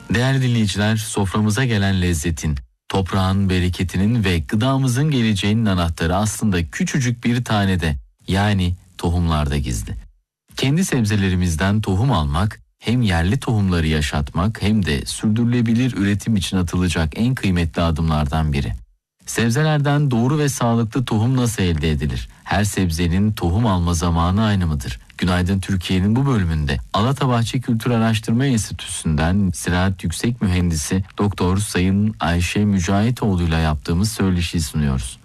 Değerli dinleyiciler, soframıza gelen lezzetin, toprağın bereketinin ve gıdamızın geleceğinin anahtarı aslında küçücük bir tanede, yani tohumlarda gizli. Kendi sebzelerimizden tohum almak, hem yerli tohumları yaşatmak hem de sürdürülebilir üretim için atılacak en kıymetli adımlardan biri. Sebzelerden doğru ve sağlıklı tohum nasıl elde edilir? Her sebzenin tohum alma zamanı aynı mıdır? Günaydın Türkiye'nin bu bölümünde Alatabahçe Kültür Araştırma Enstitüsü'nden Ziraat Yüksek Mühendisi Doktor Sayın Ayşe Mücahitoğlu ile yaptığımız söyleşiyi sunuyoruz.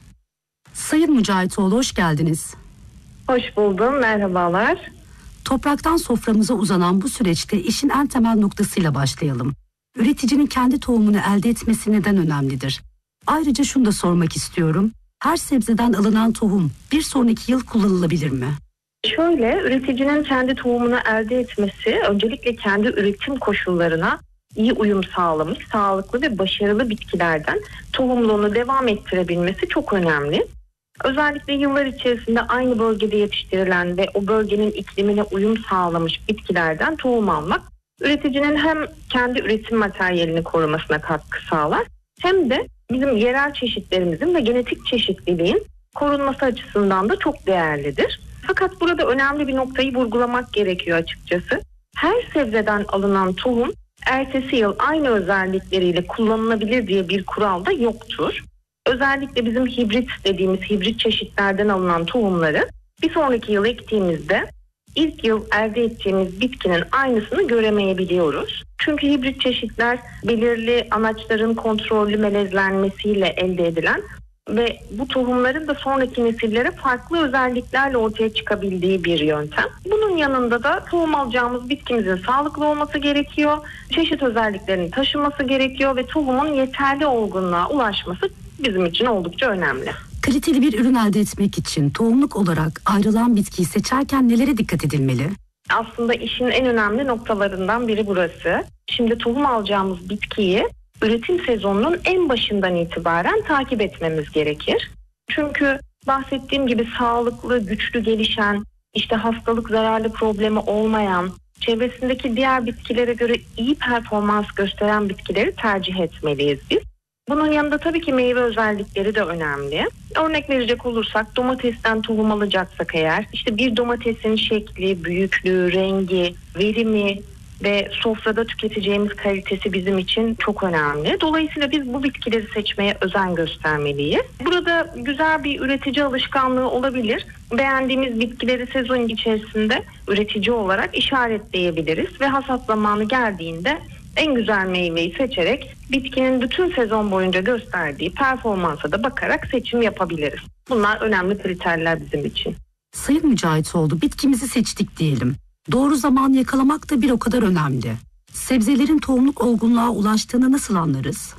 Sayın Mücahitoğlu, hoş geldiniz. Hoş buldum, merhabalar. Topraktan soframıza uzanan bu süreçte işin en temel noktasıyla başlayalım. Üreticinin kendi tohumunu elde etmesi neden önemlidir? Ayrıca şunu da sormak istiyorum. Her sebzeden alınan tohum bir sonraki yıl kullanılabilir mi? Şöyle, üreticinin kendi tohumunu elde etmesi öncelikle kendi üretim koşullarına iyi uyum sağlamış, sağlıklı ve başarılı bitkilerden tohumluğunu devam ettirebilmesi çok önemli. Özellikle yıllar içerisinde aynı bölgede yetiştirilen ve o bölgenin iklimine uyum sağlamış bitkilerden tohum almak, üreticinin hem kendi üretim materyalini korumasına katkı sağlar, hem de bizim yerel çeşitlerimizin ve genetik çeşitliliğin korunması açısından da çok değerlidir. Fakat burada önemli bir noktayı vurgulamak gerekiyor açıkçası. Her sebzeden alınan tohum ertesi yıl aynı özellikleriyle kullanılabilir diye bir kural da yoktur. Özellikle bizim hibrit dediğimiz hibrit çeşitlerden alınan tohumları bir sonraki yıl ektiğimizde ilk yıl elde ettiğimiz bitkinin aynısını göremeyebiliyoruz. Çünkü hibrit çeşitler belirli anaçların kontrollü melezlenmesiyle elde edilen ve bu tohumların da sonraki nesillere farklı özelliklerle ortaya çıkabildiği bir yöntem. Bunun yanında da tohum alacağımız bitkimizin sağlıklı olması gerekiyor, çeşit özelliklerini taşıması gerekiyor ve tohumun yeterli olgunluğa ulaşması bizim için oldukça önemli. Kaliteli bir ürün elde etmek için tohumluk olarak ayrılan bitkiyi seçerken nelere dikkat edilmeli? Aslında işin en önemli noktalarından biri burası. Şimdi tohum alacağımız bitkiyi üretim sezonunun en başından itibaren takip etmemiz gerekir. Çünkü bahsettiğim gibi sağlıklı, güçlü gelişen, işte hastalık zararlı problemi olmayan, çevresindeki diğer bitkilere göre iyi performans gösteren bitkileri tercih etmeliyiz biz. Bunun yanında tabii ki meyve özellikleri de önemli. Örnek verecek olursak domatesten tohum alacaksak eğer, işte bir domatesin şekli, büyüklüğü, rengi, verimi ve sofrada tüketeceğimiz kalitesi bizim için çok önemli. Dolayısıyla biz bu bitkileri seçmeye özen göstermeliyiz. Burada güzel bir üretici alışkanlığı olabilir. Beğendiğimiz bitkileri sezon içerisinde üretici olarak işaretleyebiliriz ve hasat zamanı geldiğinde en güzel meyveyi seçerek bitkinin bütün sezon boyunca gösterdiği performansa da bakarak seçim yapabiliriz. Bunlar önemli kriterler bizim için. Sayın Mücahitoğlu, bitkimizi seçtik diyelim. Doğru zamanı yakalamak da bir o kadar önemli. Sebzelerin tohumluk olgunluğa ulaştığını nasıl anlarız?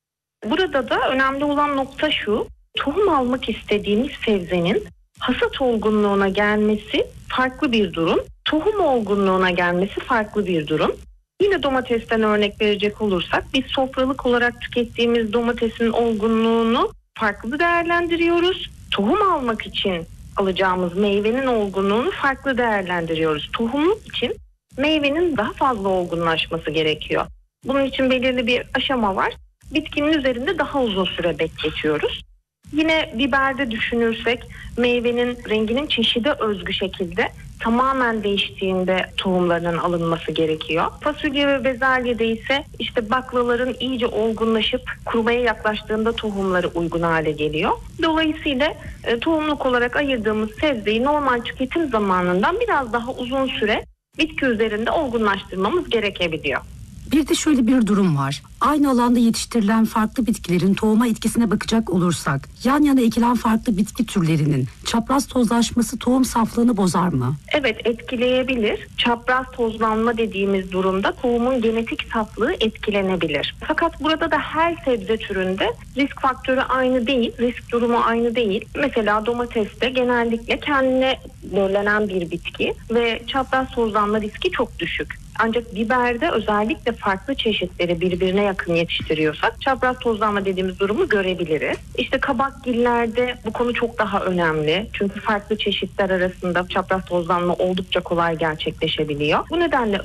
Burada da önemli olan nokta şu: tohum almak istediğimiz sebzenin hasat olgunluğuna gelmesi farklı bir durum, tohum olgunluğuna gelmesi farklı bir durum. Yine domatesten örnek verecek olursak biz sofralık olarak tükettiğimiz domatesin olgunluğunu farklı değerlendiriyoruz. Tohum almak için alacağımız meyvenin olgunluğunu farklı değerlendiriyoruz. Tohumluk için meyvenin daha fazla olgunlaşması gerekiyor. Bunun için belirli bir aşama var. Bitkinin üzerinde daha uzun süre bekletiyoruz. Yine biberde düşünürsek meyvenin renginin çeşide özgü şekilde tamamen değiştiğinde tohumlarının alınması gerekiyor. Fasulye ve bezelyede ise işte baklaların iyice olgunlaşıp kurumaya yaklaştığında tohumları uygun hale geliyor. Dolayısıyla tohumluk olarak ayırdığımız sebzeyi normal tüketim zamanından biraz daha uzun süre bitki üzerinde olgunlaştırmamız gerekebiliyor. Bir de şöyle bir durum var. Aynı alanda yetiştirilen farklı bitkilerin tohuma etkisine bakacak olursak, yan yana ekilen farklı bitki türlerinin çapraz tozlaşması tohum saflığını bozar mı? Evet, etkileyebilir. Çapraz tozlanma dediğimiz durumda tohumun genetik saflığı etkilenebilir. Fakat burada da her sebze türünde risk faktörü aynı değil, risk durumu aynı değil. Mesela domateste genellikle kendine bölünen bir bitki ve çapraz tozlanma riski çok düşük. Ancak biberde özellikle farklı çeşitleri birbirine yakın yetiştiriyorsak çapraz tozlanma dediğimiz durumu görebiliriz. İşte kabakgillerde bu konu çok daha önemli. Çünkü farklı çeşitler arasında çapraz tozlanma oldukça kolay gerçekleşebiliyor. Bu nedenle